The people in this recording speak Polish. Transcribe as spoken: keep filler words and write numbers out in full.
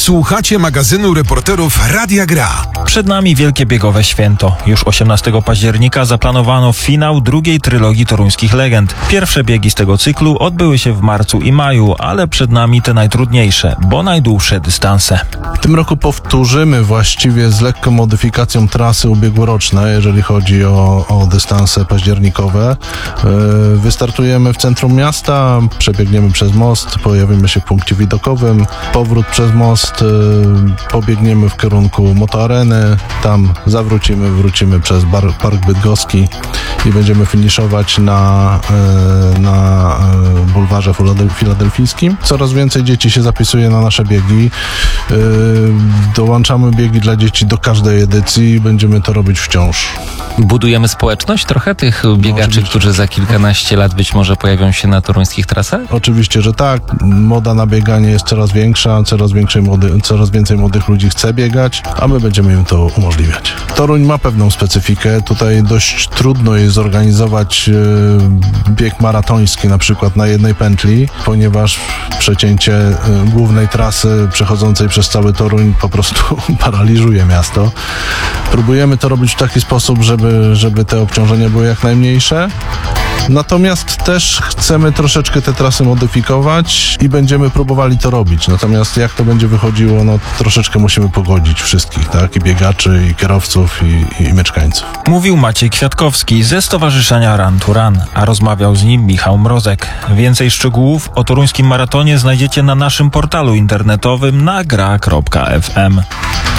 Słuchacie magazynu reporterów Radia Gra. Przed nami wielkie biegowe święto. Już osiemnastego października zaplanowano finał drugiej trylogii toruńskich legend. Pierwsze biegi z tego cyklu odbyły się w marcu i maju, ale przed nami te najtrudniejsze, bo najdłuższe dystanse. W tym roku powtórzymy właściwie z lekką modyfikacją trasy ubiegłoroczne, jeżeli chodzi o, o dystanse październikowe. Yy, wystartujemy w centrum miasta, przebiegniemy przez most, pojawimy się w punkcie widokowym, powrót przez most, yy, pobiegniemy w kierunku Motoareny, tam zawrócimy, wrócimy przez bar, Park Bydgoski i będziemy finiszować na, yy, na yy, bulwarze filadelfijskim. Coraz więcej dzieci się zapisuje na nasze biegi. Yy, dołączamy biegi dla dzieci do każdej edycji i będziemy to robić wciąż. Budujemy społeczność trochę tych biegaczy, no, którzy za kilkanaście lat być może pojawią się na toruńskich trasach? Oczywiście, że tak. Moda na bieganie jest coraz większa, coraz, większej młody, coraz więcej młodych ludzi chce biegać, a my będziemy im to umożliwiać. Toruń ma pewną specyfikę. Tutaj dość trudno jest zorganizować yy, bieg maratoński na przykład na jednej pętli, ponieważ przecięcie yy, głównej trasy przechodzącej przez cały Toruń po prostu paraliżuje miasto. Próbujemy to robić w taki sposób, żeby, żeby te obciążenia były jak najmniejsze. Natomiast też chcemy troszeczkę te trasy modyfikować i będziemy próbowali to robić. Natomiast jak to będzie wychodziło, no troszeczkę musimy pogodzić wszystkich, tak? I biegaczy, i kierowców, i, i mieszkańców. Mówił Maciej Kwiatkowski ze Stowarzyszenia Run to Run, a rozmawiał z nim Michał Mrozek. Więcej szczegółów o toruńskim maratonie znajdziecie na naszym portalu internetowym na gra kropka f m.